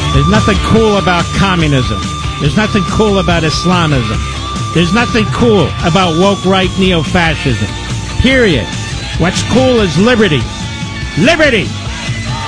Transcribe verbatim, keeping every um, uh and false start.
There's nothing cool about communism. There's nothing cool about Islamism. There's nothing cool about woke right neo-fascism. Period. What's cool is liberty. Liberty!